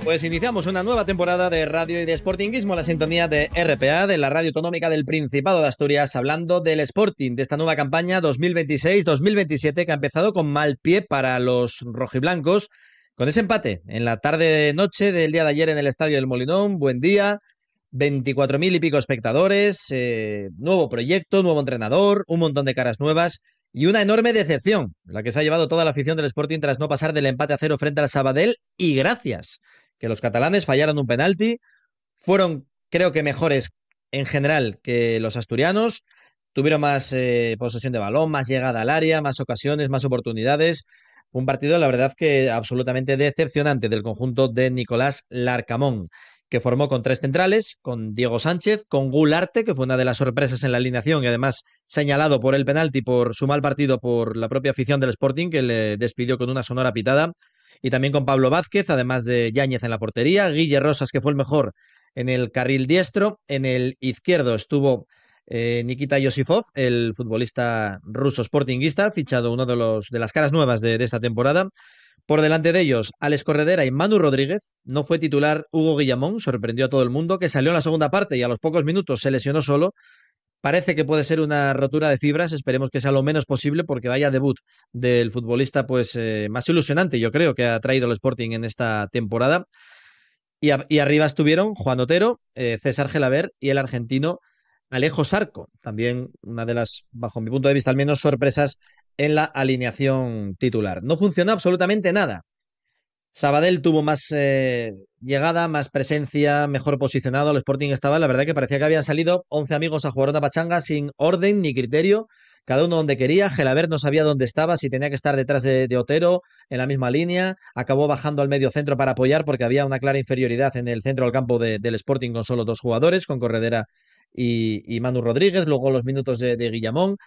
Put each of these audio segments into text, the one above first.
Pues iniciamos una nueva temporada de radio y de Sportinguismo, la sintonía de RPA, de la Radio Autonómica del Principado de Asturias, hablando del Sporting, de esta nueva campaña 2026-2027 que ha empezado con mal pie para los rojiblancos, con ese empate en la tarde-noche del día de ayer en el Estadio del Molinón. Buen día, 24.000 y pico espectadores, nuevo proyecto, nuevo entrenador, un montón de caras nuevas y una enorme decepción, la que se ha llevado toda la afición del Sporting tras no pasar del empate a 0 frente al Sabadell, y gracias que los catalanes fallaron un penalti, fueron creo que mejores en general que los asturianos, tuvieron más posesión de balón, más llegada al área, más ocasiones, más oportunidades. Fue un partido, la verdad, que absolutamente decepcionante del conjunto de Nicolás Larcamón, que formó con tres centrales, con Diego Sánchez, con Gularte, que fue una de las sorpresas en la alineación y además señalado por el penalti, por su mal partido por la propia afición del Sporting, que le despidió con una sonora pitada, y también con Pablo Vázquez, además de Yáñez en la portería, Guille Rosas, que fue el mejor en el carril diestro, en el izquierdo estuvo Nikita Yosifov, el futbolista ruso sportinguista, fichado uno de las caras nuevas de esta temporada. Por delante de ellos, Alex Corredera y Manu Rodríguez. No fue titular Hugo Guillamón, sorprendió a todo el mundo, que salió en la segunda parte y a los pocos minutos se lesionó solo. Parece que puede ser una rotura de fibras, esperemos que sea lo menos posible, porque vaya debut del futbolista pues más ilusionante, yo creo, que ha traído el Sporting en esta temporada. Y arriba estuvieron Juan Otero, César Gelabert y el argentino Alejo Sarco, también una de las, bajo mi punto de vista al menos, sorpresas en la alineación titular. No funcionó absolutamente nada. Sabadell tuvo más llegada, más presencia, mejor posicionado. El Sporting estaba, la verdad que parecía que habían salido 11 amigos a jugar una pachanga sin orden ni criterio, cada uno donde quería. Gelabert no sabía dónde estaba, si tenía que estar detrás de Otero, en la misma línea. Acabó bajando al medio centro para apoyar porque había una clara inferioridad en el centro del campo del Sporting con solo dos jugadores, con Corredera y Manu Rodríguez. Luego los minutos de Guillamón.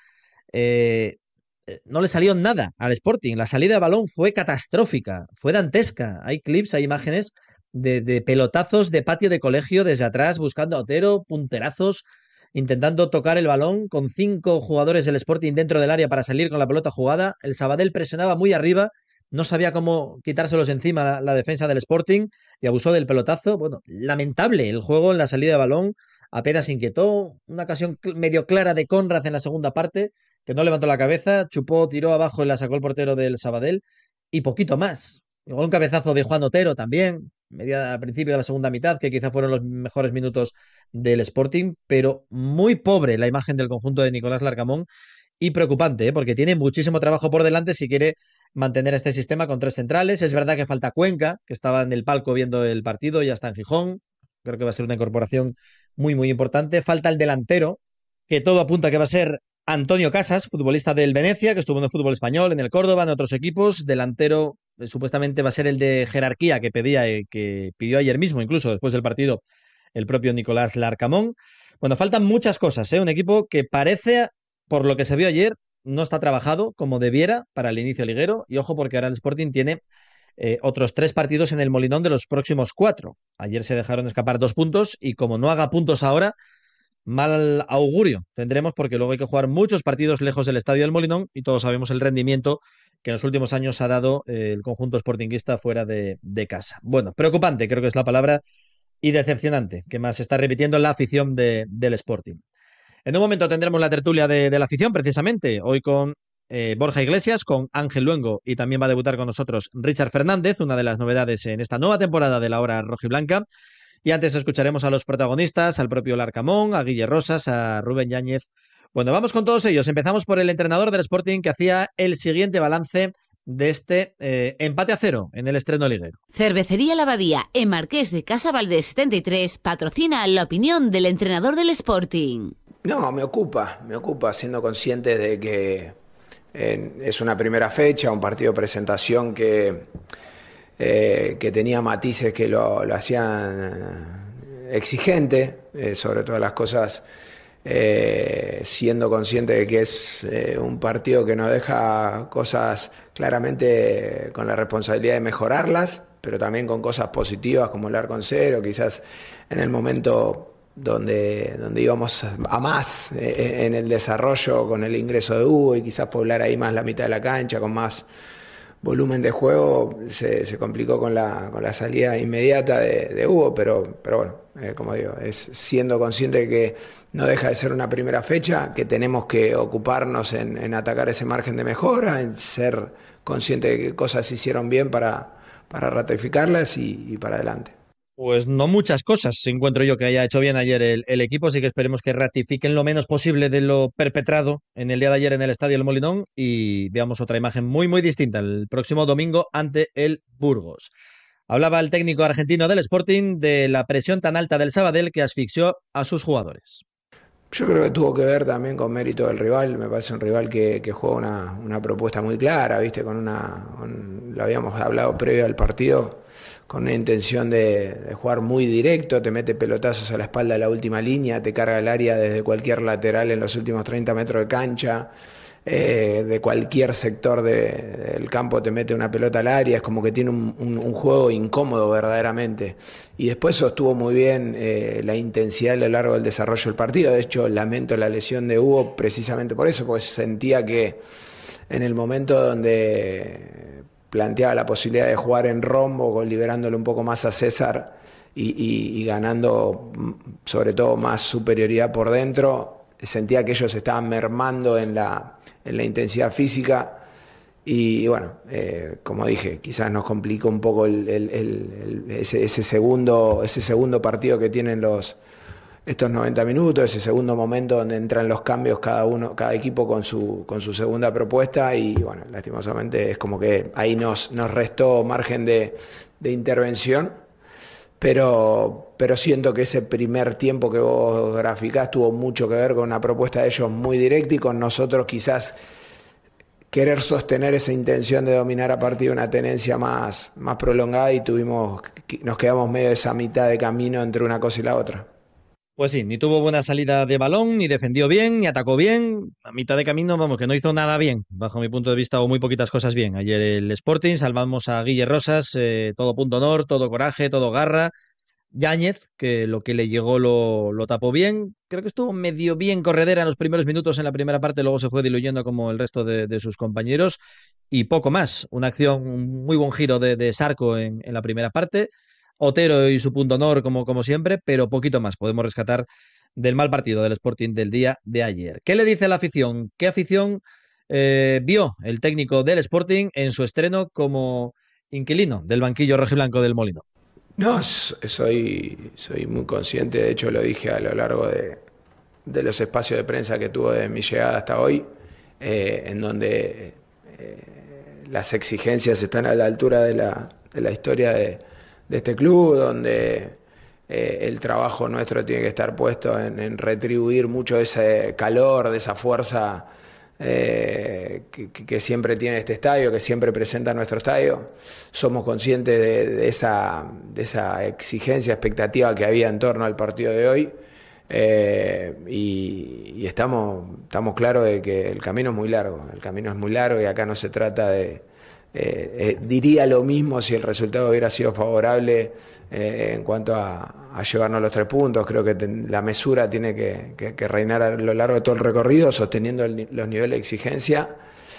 No le salió nada al Sporting. La salida de balón fue catastrófica, fue dantesca. Hay clips, hay imágenes de pelotazos de patio de colegio desde atrás, buscando a Otero, punterazos, intentando tocar el balón con 5 jugadores del Sporting dentro del área para salir con la pelota jugada. El Sabadell presionaba muy arriba, no sabía cómo quitárselos encima la defensa del Sporting y abusó del pelotazo. Bueno, lamentable el juego en la salida de balón, apenas inquietó. Una ocasión medio clara de Conrad en la segunda parte, que no levantó la cabeza, chupó, tiró abajo y la sacó el portero del Sabadell, y poquito más. Igual un cabezazo de Juan Otero también, al principio de la segunda mitad, que quizá fueron los mejores minutos del Sporting, pero muy pobre la imagen del conjunto de Nicolás Larcamón, y preocupante, porque tiene muchísimo trabajo por delante si quiere mantener este sistema con tres centrales. Es verdad que falta Cuenca, que estaba en el palco viendo el partido, ya está en Gijón, creo que va a ser una incorporación muy, muy importante. Falta el delantero, que todo apunta que va a ser Antonio Casas, futbolista del Venecia, que estuvo en el fútbol español, en el Córdoba, en otros equipos. Delantero, supuestamente va a ser el de jerarquía que pidió ayer mismo, incluso después del partido, el propio Nicolás Larcamón. Bueno, faltan muchas cosas, ¿eh? Un equipo que parece, por lo que se vio ayer, no está trabajado como debiera para el inicio liguero. Y ojo, porque ahora el Sporting tiene otros 3 partidos en el Molinón de los próximos 4. Ayer se dejaron escapar 2 puntos y como no haga puntos ahora, mal augurio tendremos, porque luego hay que jugar muchos partidos lejos del Estadio del Molinón y todos sabemos el rendimiento que en los últimos años ha dado el conjunto sportinguista fuera de casa. Bueno, preocupante creo que es la palabra, y decepcionante, que más se está repitiendo en la afición del Sporting. En un momento tendremos la tertulia de la afición, precisamente, hoy con Borja Iglesias, con Ángel Luengo, y también va a debutar con nosotros Richard Fernández, una de las novedades en esta nueva temporada de la Hora Rojiblanca. Y antes escucharemos a los protagonistas, al propio Larcamón, a Guille Rosas, a Rubén Yáñez. Bueno, vamos con todos ellos. Empezamos por el entrenador del Sporting, que hacía el siguiente balance de este empate a 0 en el estreno liguero. Cervecería La Abadía, en Marqués de Casa Valdés 73, patrocina la opinión del entrenador del Sporting. No, me ocupa, siendo consciente de que es una primera fecha, un partido de presentación que tenía matices que lo hacían exigente, sobre todas las cosas, siendo consciente de que es un partido que nos deja cosas claramente con la responsabilidad de mejorarlas, pero también con cosas positivas como el arco en cero, quizás en el momento donde íbamos a más en el desarrollo con el ingreso de Hugo y quizás poblar ahí más la mitad de la cancha con más volumen de juego se complicó con la salida inmediata de Hugo, pero bueno, como digo, es siendo consciente de que no deja de ser una primera fecha, que tenemos que ocuparnos en atacar ese margen de mejora, en ser consciente de qué cosas se hicieron bien para ratificarlas y para adelante. Pues no muchas cosas encuentro yo que haya hecho bien ayer el equipo, así que esperemos que ratifiquen lo menos posible de lo perpetrado en el día de ayer en el Estadio El Molinón y veamos otra imagen muy, muy distinta el próximo domingo ante el Burgos. Hablaba el técnico argentino del Sporting de la presión tan alta del Sabadell que asfixió a sus jugadores. Yo creo que tuvo que ver también con mérito del rival. Me parece un rival que juega una propuesta muy clara, ¿viste? Lo habíamos hablado previo al partido, con una intención de jugar muy directo, te mete pelotazos a la espalda de la última línea, te carga el área desde cualquier lateral en los últimos 30 metros de cancha, de cualquier sector del campo te mete una pelota al área, es como que tiene un juego incómodo verdaderamente. Y después sostuvo muy bien la intensidad a lo largo del desarrollo del partido. De hecho, lamento la lesión de Hugo precisamente por eso, porque sentía que en el momento donde planteaba la posibilidad de jugar en rombo, liberándole un poco más a César y ganando sobre todo más superioridad por dentro, sentía que ellos estaban mermando en la intensidad física bueno, como dije, quizás nos complicó un poco ese segundo partido que tienen estos 90 minutos, ese segundo momento donde entran los cambios cada equipo con su segunda propuesta y bueno, lastimosamente es como que ahí nos restó margen de intervención, pero siento que ese primer tiempo que vos graficás tuvo mucho que ver con una propuesta de ellos muy directa y con nosotros quizás querer sostener esa intención de dominar a partir de una tenencia más prolongada y nos quedamos medio de esa mitad de camino entre una cosa y la otra. Pues sí, ni tuvo buena salida de balón, ni defendió bien, ni atacó bien. A mitad de camino, vamos, que no hizo nada bien, bajo mi punto de vista, o muy poquitas cosas bien. Ayer el Sporting, salvamos a Guille Rosas, todo punto honor, todo coraje, todo garra. Yáñez, que lo que le llegó lo tapó bien. Creo que estuvo medio bien corredera en los primeros minutos en la primera parte, luego se fue diluyendo como el resto de sus compañeros. Y poco más. Una acción, un muy buen giro de Sarco en la primera parte. Otero y su punto honor, como siempre, pero poquito más podemos rescatar del mal partido del Sporting del día de ayer. ¿Qué le dice la afición? ¿Qué afición vio el técnico del Sporting en su estreno como inquilino del banquillo rojiblanco del Molino? No, soy muy consciente, de hecho lo dije a lo largo de los espacios de prensa que tuvo de mi llegada hasta hoy, en donde las exigencias están a la altura de la historia de este club, donde el trabajo nuestro tiene que estar puesto en retribuir mucho de ese calor, de esa fuerza que siempre tiene este estadio, que siempre presenta nuestro estadio. Somos conscientes de esa exigencia, expectativa que había en torno al partido de hoy, y estamos claros de que el camino es muy largo, y acá no se trata de... diría lo mismo si el resultado hubiera sido favorable en cuanto a llevarnos los 3 puntos. Creo que la mesura tiene que reinar a lo largo de todo el recorrido, sosteniendo los niveles de exigencia,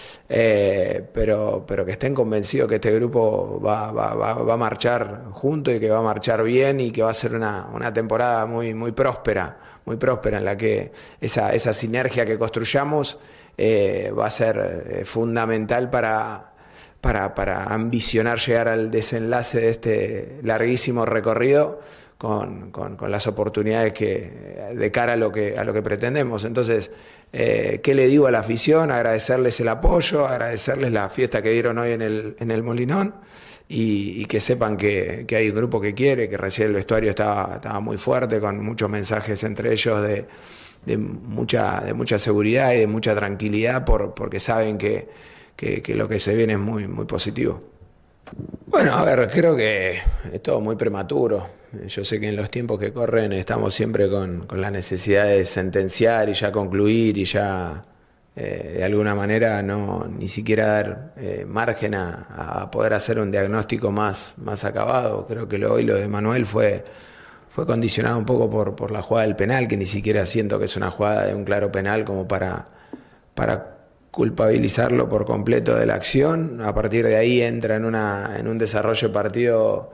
pero que estén convencidos que este grupo va a marchar junto y que va a marchar bien y que va a ser una temporada muy próspera, en la que esa sinergia que construyamos va a ser fundamental para ambicionar llegar al desenlace de este larguísimo recorrido con las oportunidades de cara a lo que pretendemos. Entonces, ¿qué le digo a la afición? Agradecerles el apoyo, agradecerles la fiesta que dieron hoy en el Molinón y que sepan que hay un grupo que quiere, que recién el vestuario estaba muy fuerte, con muchos mensajes entre ellos de mucha seguridad y de mucha tranquilidad porque saben que lo que se viene es muy positivo. Bueno, a ver, creo que es todo muy prematuro. Yo sé que en los tiempos que corren estamos siempre con la necesidad de sentenciar y ya concluir y ya de alguna manera ni siquiera dar margen a poder hacer un diagnóstico más acabado. Creo que hoy lo de Manuel fue condicionado un poco por la jugada del penal, que ni siquiera siento que es una jugada de un claro penal como para culpabilizarlo por completo de la acción. A partir de ahí entra en un desarrollo de partido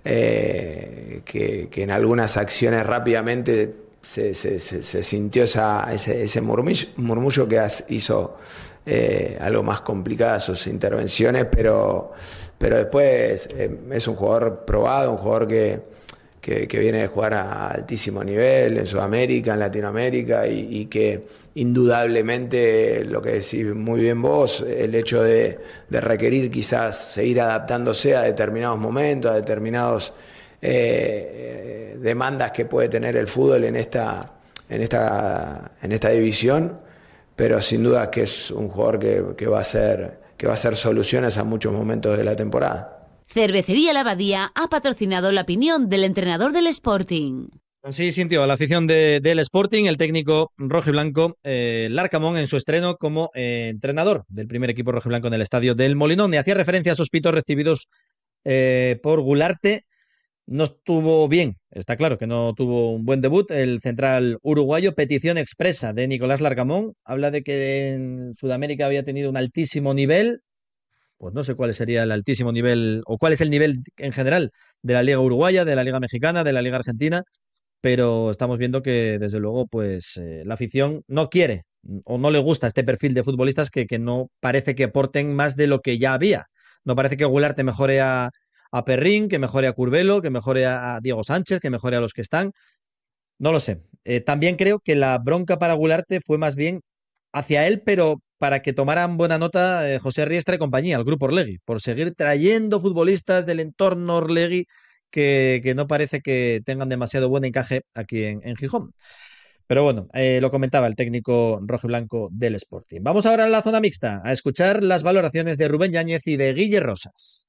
que en algunas acciones rápidamente se sintió ese murmullo que hizo algo más complicadas sus intervenciones, pero después es un jugador probado, un jugador que viene de jugar a altísimo nivel en Sudamérica, en Latinoamérica, y que indudablemente, lo que decís muy bien vos, el hecho de requerir quizás seguir adaptándose a determinados momentos, a determinados demandas que puede tener el fútbol en esta división, pero sin duda que es un jugador que va a hacer soluciones a muchos momentos de la temporada. Cervecería La Abadía ha patrocinado la opinión del entrenador del Sporting. Así sintió la afición del Sporting el técnico rojiblanco Larcamón en su estreno como entrenador del primer equipo rojiblanco en el estadio del Molinón, y hacía referencia a esos pitos recibidos por Gularte. No estuvo bien, está claro que no tuvo un buen debut el central uruguayo. Petición expresa de Nicolás Larcamón, habla de que en Sudamérica había tenido un altísimo nivel. Pues no sé cuál sería el altísimo nivel o cuál es el nivel en general de la Liga Uruguaya, de la Liga Mexicana, de la Liga Argentina, pero estamos viendo que desde luego pues la afición no quiere o no le gusta este perfil de futbolistas que no parece que aporten más de lo que ya había. No parece que Gularte mejore a Perrín, que mejore a Curbelo, que mejore a Diego Sánchez, que mejore a los que están. No lo sé. También creo que la bronca para Gularte fue más bien hacia él, pero para que tomaran buena nota José Riestra y compañía, el grupo Orlegui, por seguir trayendo futbolistas del entorno Orlegui que no parece que tengan demasiado buen encaje aquí en Gijón. Pero bueno, lo comentaba el técnico rojiblanco del Sporting. Vamos ahora a la zona mixta, a escuchar las valoraciones de Rubén Yáñez y de Guille Rosas.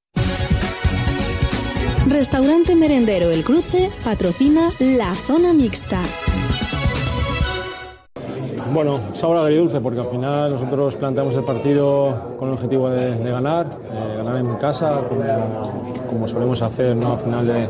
Restaurante Merendero El Cruce patrocina la zona mixta. Bueno, sabor agridulce, porque al final nosotros planteamos el partido con el objetivo de ganar en casa, como solemos hacer, ¿no? Al final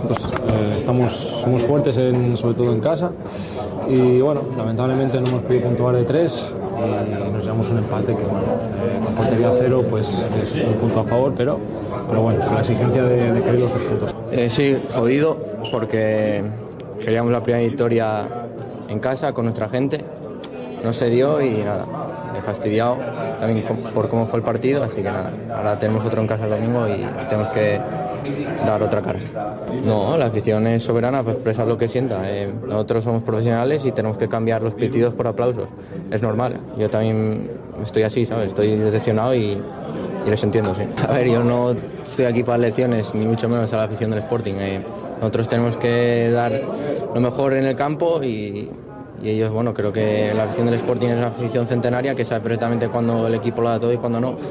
somos fuertes sobre todo en casa, y bueno, lamentablemente no hemos podido puntuar de 3 y nos llevamos un empate que con portería 0 pues es un punto a favor, pero bueno, con la exigencia de querer los 3 puntos. Sí, jodido, porque queríamos la primera victoria en casa con nuestra gente. No se dio y nada, he fastidiado también por cómo fue el partido, así que nada, ahora tenemos otro en casa el domingo y tenemos que dar otra cara. No, la afición es soberana para expresar lo que sienta. Nosotros somos profesionales y tenemos que cambiar los pitidos por aplausos. Es normal, yo también estoy así, ¿sabes? Estoy decepcionado y les entiendo, sí. A ver, yo no estoy aquí para lecciones, ni mucho menos a la afición del Sporting. Nosotros tenemos que dar lo mejor en el campo y ellos, bueno, creo que la afición del Sporting es una afición centenaria que sabe perfectamente cuándo el equipo lo da todo y cuándo no.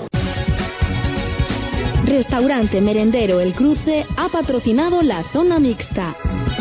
Restaurante Merendero El Cruce ha patrocinado la zona mixta.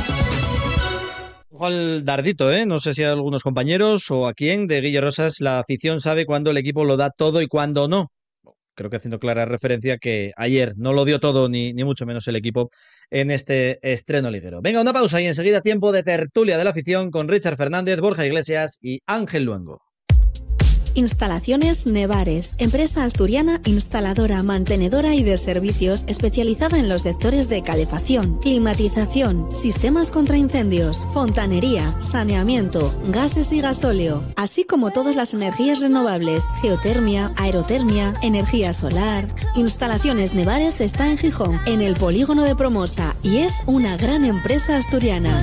Ojo al dardito, no sé si a algunos compañeros o a quién de Guille Rosas, la afición sabe cuándo el equipo lo da todo y cuándo no. Creo que haciendo clara referencia que ayer no lo dio todo ni mucho menos el equipo en este estreno liguero. Venga, una pausa y enseguida tiempo de tertulia de la afición con Richard Fernández, Borja Iglesias y Ángel Luengo. Instalaciones Nevares, empresa asturiana instaladora, mantenedora y de servicios especializada en los sectores de calefacción, climatización, sistemas contra incendios, fontanería, saneamiento, gases y gasóleo, así como todas las energías renovables, geotermia, aerotermia, energía solar. Instalaciones Nevares está en Gijón, en el polígono de Promosa, y es una gran empresa asturiana.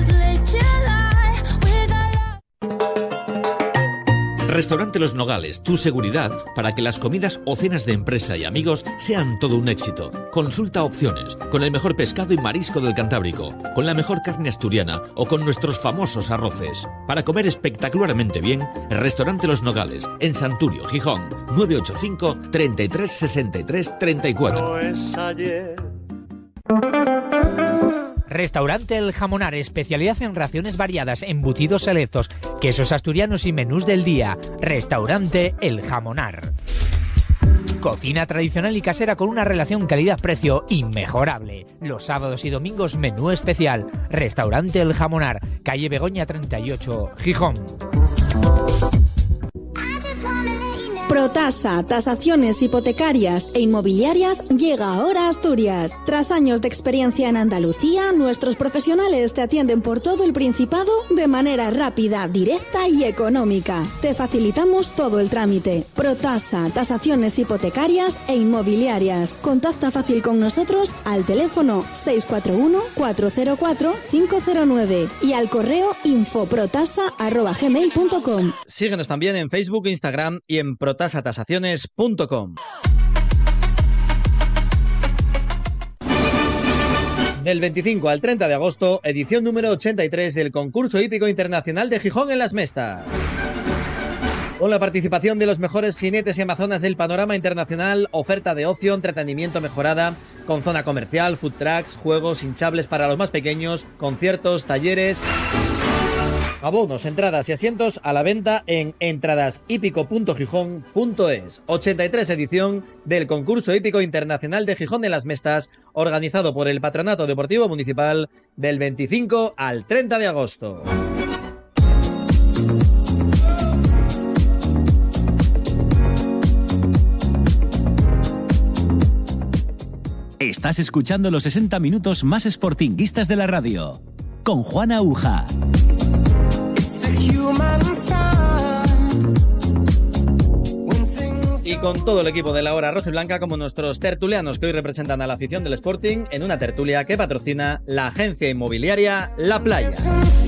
Restaurante Los Nogales, tu seguridad para que las comidas o cenas de empresa y amigos sean todo un éxito. Consulta opciones, con el mejor pescado y marisco del Cantábrico, con la mejor carne asturiana o con nuestros famosos arroces. Para comer espectacularmente bien, Restaurante Los Nogales, en Santurio, Gijón, 985 33 63 34. No es ayer. Restaurante El Jamonar, especialidad en raciones variadas, embutidos selectos, quesos asturianos y menús del día. Restaurante El Jamonar. Cocina tradicional y casera con una relación calidad-precio inmejorable. Los sábados y domingos menú especial. Restaurante El Jamonar, calle Begoña 38, Gijón. Protasa, tasaciones hipotecarias e inmobiliarias, llega ahora a Asturias. Tras años de experiencia en Andalucía, nuestros profesionales te atienden por todo el Principado de manera rápida, directa y económica. Te facilitamos todo el trámite. Protasa, tasaciones hipotecarias e inmobiliarias. Contacta fácil con nosotros al teléfono 641-404-509 y al correo infoprotasa@gmail.com. Síguenos también en Facebook, Instagram y en protasatasaciones.com. Del 25 al 30 de agosto, edición número 83 del Concurso Hípico Internacional de Gijón en Las Mestas. Con la participación de los mejores jinetes y amazonas del panorama internacional, oferta de ocio, entretenimiento mejorada, con zona comercial, food trucks, juegos, hinchables para los más pequeños, conciertos, talleres. Abonos, entradas y asientos a la venta en entradashípico.gijón.es. 83 edición del Concurso Hípico Internacional de Gijón de Las Mestas, organizado por el Patronato Deportivo Municipal del 25 al 30 de agosto. Estás escuchando los 60 minutos más sportinguistas de la radio, con Juan Aguja. Y con todo el equipo de la Hora Roja y Blanca, como nuestros tertulianos que hoy representan a la afición del Sporting, en una tertulia que patrocina la agencia inmobiliaria La Playa.